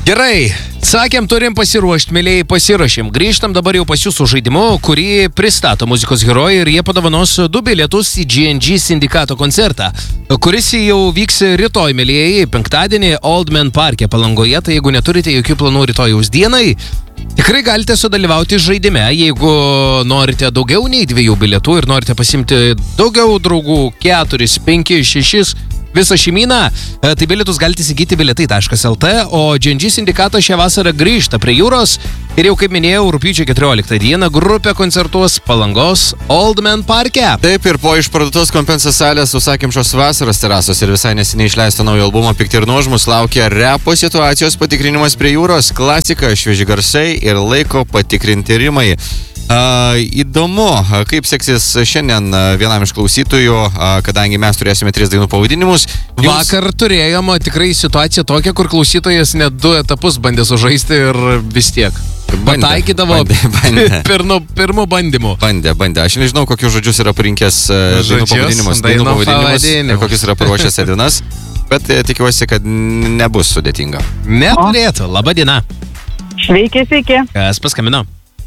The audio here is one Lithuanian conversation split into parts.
Gerai, sakėm, turim pasiruošti, mėlyjei, pasiruošim. Grįžtam dabar jau pas jūsų žaidimu, kurį pristato muzikos herojai ir jie padovanos 2 bilietus į GNG sindikato koncertą, kuris jau vyks rytoj, mėlyjei, penktadienį Old Man Parke Palangoje, tai jeigu neturite jokių planų rytojaus dienai, tikrai galite sudalyvauti žaidime, jeigu norite daugiau nei 2 bilietų ir norite pasimti daugiau draugų, 4, 5, 6, visą šeimyną, tai bilietus galite įsigyti bilietai.lt, o GNG sindikatas šią vasarą grįžta prie jūros ir jau, kaip minėjau, rugpjūčio 14 dieną grupė koncertuos Palangos Old Man Parke. Taip, ir po išparduotos Kompensas salės užsakėm šios vasaros terasos ir visai neseniai išleisto naujo albumo Pikti ir nuožmus laukia repo situacijos patikrinimas prie jūros, klasika, švieži garsai ir laiko patikrinti rimai. Įdomu, kaip seksis šiandien vienam iš klausytojų, kadangi mes turėsime 3 dainų pavadinimus. Vakar turėjom tikrai situaciją tokią, kur klausytojas net 2 etapus bandė sužaisti ir vis tiek pataikydavo pirmu bandymu. Bandė. Aš nežinau, kokius žodžius yra parinkęs dainų pavadinimus ir kokius yra paruošęs Edvinas, bet tikiuosi, kad nebus sudėtinga. Neturėtų. Labą dieną. Sveiki. Kas paskambino?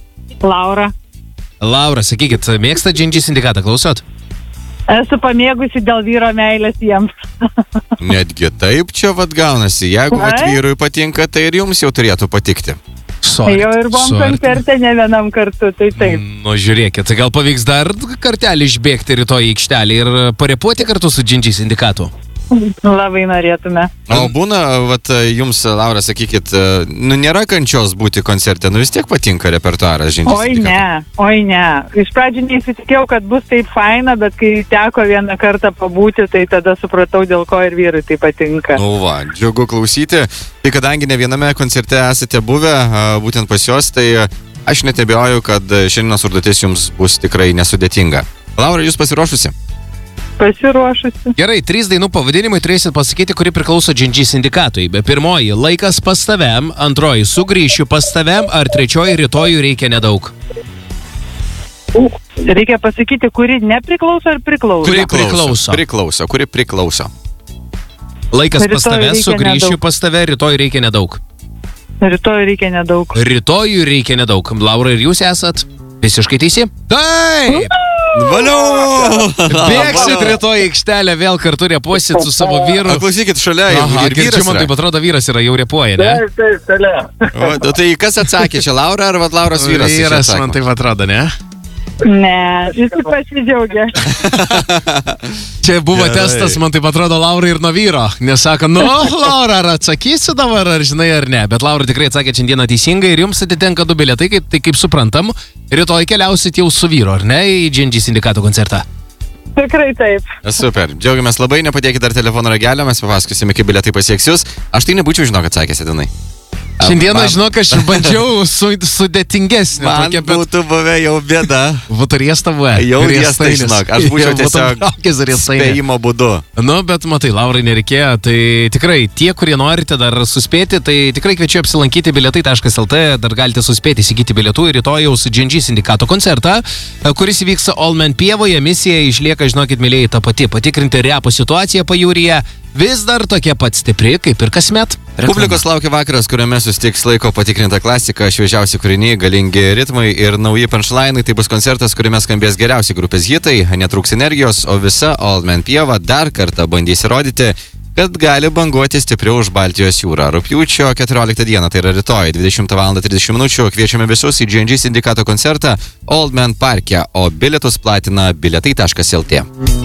Laura, sakykit, mėgsta GNG sindikatą, klausot? Esu pamėgusi dėl vyro meilės jiems. Netgi taip čia vat gaunasi. Jeigu vyrui patinka, tai ir jums jau turėtų patikti. Jau ir buvom koncerte ne vienam kartu, tai taip. Nu, žiūrėkit, tai gal pavyks dar kartelį išbėgti rytoj į aikštelį ir parepuoti kartu su GNG sindikatu? Labai norėtume. O būna, jums, Laura, sakykit, nėra kančios būti koncerte, vis tiek patinka repertuaras GNG sindikato? Oi ne. Iš pradžių neįsitikėjau, kad bus taip faina, bet kai teko vieną kartą pabūti, tai tada supratau, dėl ko ir vyrui tai patinka. Nu va, džiugu klausyti. Tai kadangi ne viename koncerte esate buvę, būtent pas jos, tai aš netebejoju, kad šiandienos užduotis jums bus tikrai nesudėtinga. Laura, jūs pasiruošusi? Pasiruošusi. Gerai, 3 dainų pavadinimai turėsit pasakyti, kuri priklauso GNG sindikatui. Pirmoji, laikas pas tavem, antroji, sugrįšiu pas tavem, ar trečioji, rytojų reikia nedaug. Reikia pasakyti, kuri nepriklauso ar priklauso? Kuri priklauso. Laikas pas tave, sugrįšiu pas tave, rytojų reikia nedaug. Rytojų reikia nedaug. Laura, ir jūs esat visiškai teisi? Taip! Valiau! Bėgsit rytoj į aikštelę, vėl kartu repuosit su savo vyru. Klausykit, šalia jau ir vyras man taip atrodo, vyras yra jau repuoja, ne? Taip, šalia. Tai kas atsakė čia, Laura ar Lauros vyras? Vyras, man taip atrodo, ne? Ne, jis tik pasidžiaugia. Čia buvo testas, man taip atrodo, Laura ir nuo vyro. Nesako, Laura, ar atsakysiu dabar, ar žinai, ar ne. Bet Laura tikrai atsakė šiandieną teisingai ir jums atitenka 2 bilietai, kaip suprantam, rytoj keliausit jau su vyru, ar ne, į GNG sindikato koncertą. Tikrai taip. Super, džiaugiamės labai, nepadėkit dar telefono ragelio, mes papasakosime, kaip bilietai pasieks jūs. Aš tai nebūčiau žinok atsakęs, Edvinai. Šiandieną, žinok, aš bandžiau sudėtingesnį. Man būtų buvę jau bėda. Būtų riestavoje. Jau riestai, žinok. Aš būčiau tiesiog spėjimo būdu. Nu, bet matai, Laurai nereikėjo. Tai tikrai, tie, kurie norite dar suspėti, tai tikrai kviečiu apsilankyti bilietai.lt. Dar galite suspėti įsigyti bilietų ir rytojaus GNG sindikato koncertą, kuris įvyks Old Man pievoje. Misija išlieka, žinokit, mėlyjei, ta pati. Patikrinti repo situaciją pajūryje. Vis dar tokia pat stipri, kaip ir kasmet. Publikos laukia vakaras, kuriame susitiks laiko patikrinta klasika, šviežiausi kūriniai, galingi ritmai ir nauji punchline'ai. Tai bus koncertas, kuriame skambės geriausi grupės hitai, netrūks energijos, o visa Old Man pieva dar kartą bandys įrodyti, kad gali banguoti stipriau už Baltijos jūrą. Rugpjūčio 14 dieną, tai yra rytoj, 20:30 min. Kviečiame visus į GNG sindikato koncertą Old Man Parke, o bilietus platina bilietai.lt.